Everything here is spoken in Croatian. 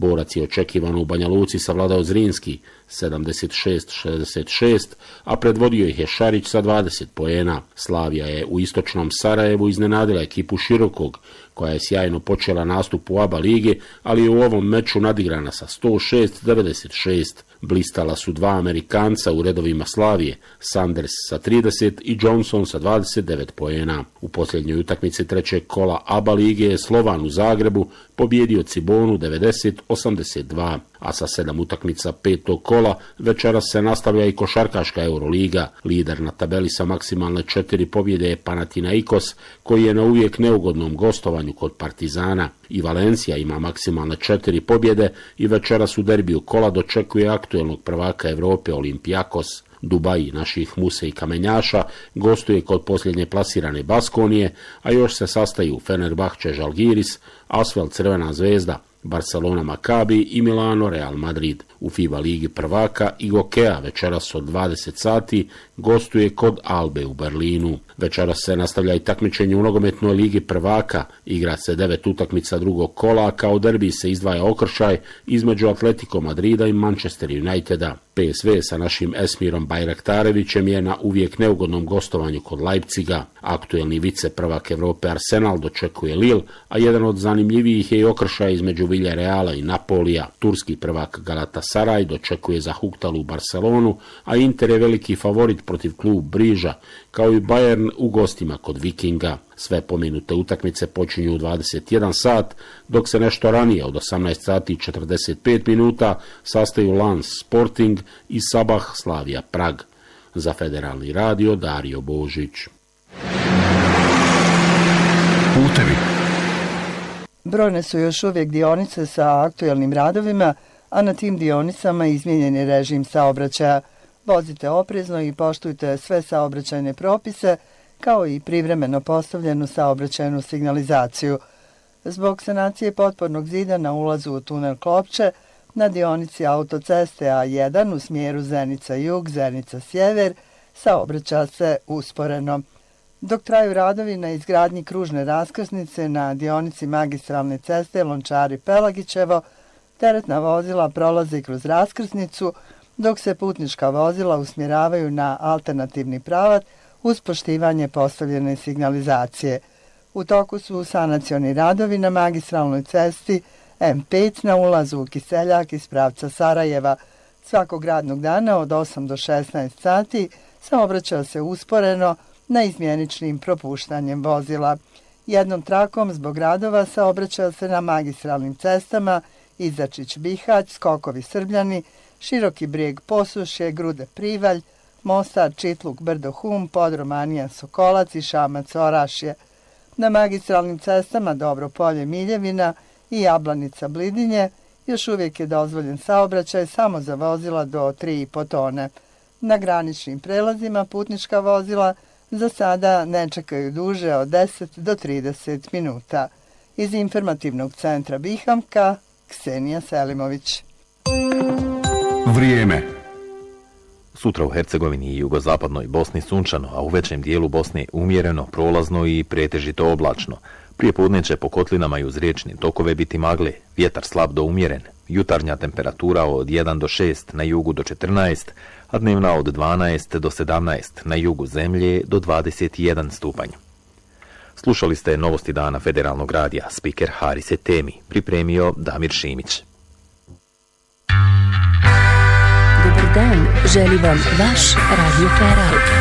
Borac je očekivano u Banja Luci savladao Zrinski 76-66, a predvodio ih je Šarić sa 20 poena. Slavija je u istočnom Sarajevu iznenadila ekipu Širokog, koja je sjajno počela nastup u ABA ligi, ali je u ovom meču nadigrana sa 106-96. Blistala su dva Amerikanca u redovima Slavije, Sanders sa 30 i Johnson sa 29 poena. U posljednjoj utakmici trećeg kola ABA lige je Slovan u Zagrebu pobjedio Cibonu 90-82, a sa 7 utakmica petog kola večeras se nastavlja i košarkaška Euroliga. Lider na tabeli sa maksimalne 4 pobjede je Panathinaikos, koji je na uvijek neugodnom gostovanju kod Partizana. I Valencija ima maksimalne 4 pobjede i večeras u derbiju kola dočekuje aktuelnog prvaka Evrope Olympiakos. Dubaji naših Muse i Kamenjaša gostuje kod posljednje plasirane Baskonije, a još se sastaju Fenerbahče Žalgiris, Asvel Crvena zvezda, Barcelona Makabi i Milano Real Madrid. U FIBA ligi prvaka Igokea večeras od 20 sati gostuje kod Albe u Berlinu. Večeras se nastavlja i takmičenje u nogometnoj ligi prvaka. Igra se 9 utakmica drugog kola, kao derbi se izdvaja okršaj između Atletico Madrida i Manchester Uniteda. PSV sa našim Esmirom Bajraktarevićem je na uvijek neugodnom gostovanju kod Leipziga. Aktuelni vice prvak Evrope Arsenal dočekuje Lille, a jedan od zanimljivijih je i okršaj između Villareala i Napolija. Turski prvak Galatasaray dočekuje Zahuktalu Barcelonu, a Inter je veliki favorit protiv klub Briža, kao i Bayern u gostima kod Vikinga. Sve pomenute utakmice počinju u 21 sat, dok se nešto ranije od 18 sati i 45 minuta sastaju Lens Sporting i Sabah Slavija Prag. Za Federalni radio Dario Božić. Putevi. Brojne su još uvijek dionice sa aktuelnim radovima, a na tim dionicama izmijenjen je režim saobraćaja. Vozite oprezno i poštujte sve saobraćajne propise, kao i privremeno postavljenu saobraćajnu signalizaciju. Zbog sanacije potpornog zida na ulazu u tunel Klopče, na dionici autoceste A1 u smjeru Zenica-Jug, Zenica-Sjever, saobraća se usporeno. Dok traju radovi na izgradnji kružne raskrsnice na dionici magistralne ceste Lončari-Pelagićevo, teretna vozila prolaze kroz raskrsnicu, dok se putnička vozila usmjeravaju na alternativni pravac uz poštivanje postavljene signalizacije. U toku su sanacioni radovi na magistralnoj cesti M5 na ulazu u Kiseljak iz pravca Sarajeva. Svakog radnog dana od 8 do 16 sati saobraća se usporeno neizmjeničnim propuštanjem vozila. Jednom trakom zbog radova saobraća se na magistralnim cestama Izačić-Bihać, Skokovi Srbljani, Široki Brijeg Posušje, Grude Privalj, Mostar, Čitluk, Brdo Hum, Podrum Anijan Sokolac i Šamac Orašje. Na magistralnim cestama Dobro Polje Miljevina i Jablanica Blidinje još uvijek je dozvoljen saobraćaj samo za vozila do 3,5 tone. Na graničnim prelazima putnička vozila za sada ne čekaju duže od 10 do 30 minuta. Iz informativnog centra Bihamka, Ksenija Selimović. Vrijeme. Sutra u Hercegovini i jugozapadnoj Bosni sunčano, a u većem dijelu Bosne umjereno, prolazno i pretežito oblačno. Prije podne će po kotlinama i uz riječne tokove biti magle, vjetar slab do umjeren, jutarnja temperatura od 1 do 6, na jugu do 14, a dnevna od 12 do 17, na jugu zemlje do 21 stupanj. Slušali ste novosti dana Federalnog radija, spiker Haris Etemi, pripremio Damir Šimić. Dobar dan, želi vam vaš Radio Feral.